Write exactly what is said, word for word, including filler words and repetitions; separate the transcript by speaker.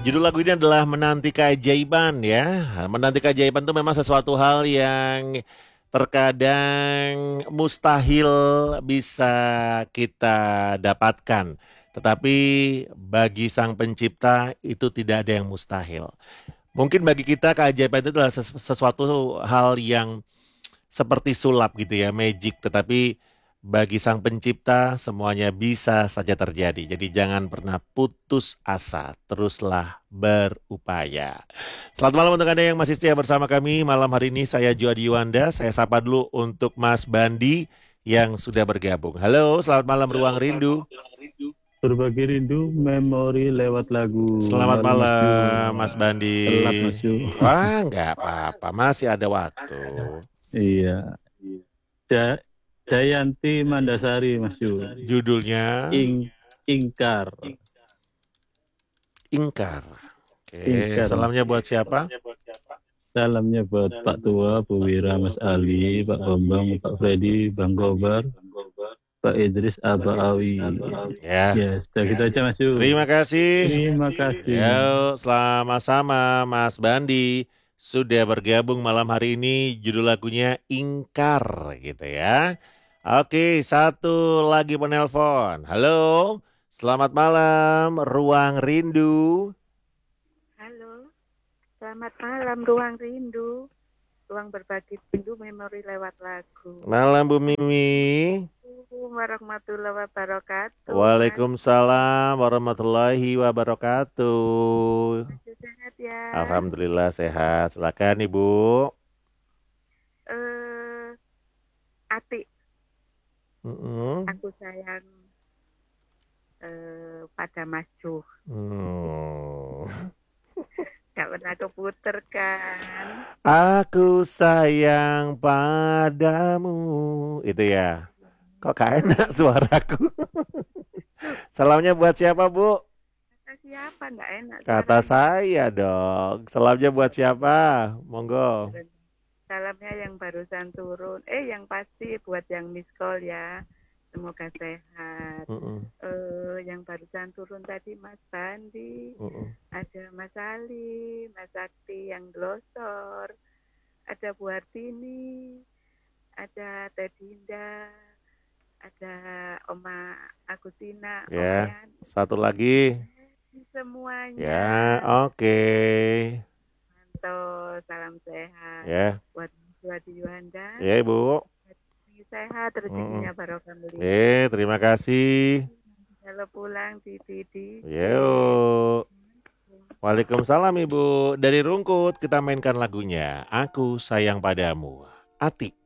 Speaker 1: Judul lagu ini adalah Menanti Keajaiban ya. Menanti Keajaiban itu memang sesuatu hal yang terkadang mustahil bisa kita dapatkan. Tetapi bagi Sang Pencipta itu tidak ada yang mustahil. Mungkin bagi kita keajaiban itu adalah ses- sesuatu hal yang seperti sulap gitu ya, magic. Tetapi bagi Sang Pencipta semuanya bisa saja terjadi. Jadi jangan pernah putus asa, teruslah berupaya. Selamat malam untuk Anda yang masih setia bersama kami. Malam hari ini saya Juadi Yuwanda. Saya sapa dulu untuk Mas Bandi yang sudah bergabung. Halo, selamat malam Ruang Rindu.
Speaker 2: Berbagi rindu memori lewat lagu.
Speaker 1: Selamat
Speaker 2: Malam Mas Ju.
Speaker 1: malam Mas Bandi.
Speaker 2: Telat Mas Ju.
Speaker 1: Wah, nggak apa-apa, masih ada waktu.
Speaker 2: Iya. Ja- Jayanti Mandasari Mas Ju.
Speaker 1: Judulnya
Speaker 2: Ing Ingkar.
Speaker 1: Ingkar. Oke,
Speaker 2: Ingkar.
Speaker 1: salamnya buat siapa?
Speaker 2: Salamnya buat Pak Tua, Bu Wira, Mas Ali, Pak Bambang, Pak Freddy, Bang Gobar, Pak Idris, Aba Awi.
Speaker 1: Ya,
Speaker 2: Ya, sudah gitu aja Mas Ju.
Speaker 1: terima kasih.
Speaker 2: Terima kasih.
Speaker 1: Yo, sama-sama Mas Bandi sudah bergabung malam hari ini. Judul lagunya Ingkar gitu ya. Oke, satu lagi penelpon. Halo, selamat malam Ruang Rindu.
Speaker 3: Halo, selamat malam Ruang Rindu. Ruang berbagi rindu memori lewat lagu.
Speaker 1: Malam Bu Mimi.
Speaker 3: Assalamualaikum warahmatullahi wabarakatuh.
Speaker 1: Waalaikumsalam warahmatullahi wabarakatuh.
Speaker 3: Masih sehat ya?
Speaker 1: Alhamdulillah sehat. Silakan Ibu.
Speaker 3: Eh, Ati,
Speaker 1: Mm-mm.
Speaker 3: aku sayang eh, pada Mas Juh.
Speaker 1: Hmm.
Speaker 3: Gak pernah keputer kan?
Speaker 1: Aku sayang padamu. Itu ya. Kok gak enak suaraku? Salamnya buat siapa, Bu?
Speaker 3: Kata siapa nggak enak?
Speaker 1: Kata
Speaker 3: suaranya?
Speaker 1: saya dong. Salamnya buat siapa? Monggo.
Speaker 3: Salamnya yang barusan turun. Eh, yang pasti buat yang miss call ya. Semoga sehat.
Speaker 1: Mm-mm.
Speaker 3: Eh, yang barusan turun tadi Mas Bandi,
Speaker 1: Mm-mm.
Speaker 3: ada Mas Ali, Mas Sakti yang glosor, ada Bu Hartini, ada Teh Dinda, ada Oma Agustina, Oma
Speaker 1: Ya,
Speaker 3: Yani,
Speaker 1: satu lagi.
Speaker 3: semuanya.
Speaker 1: Ya, oke.
Speaker 3: Mantap, salam sehat
Speaker 1: Ya,
Speaker 3: buat Juwadi Yuhanda.
Speaker 1: ya Ibu.
Speaker 3: Sehat, rezekinya barokah beli.
Speaker 1: Eh, terima kasih.
Speaker 3: Kalau pulang di Didi.
Speaker 1: Yuk. Waalaikumsalam Ibu. Dari Rungkut kita mainkan lagunya Aku Sayang Padamu. Ati.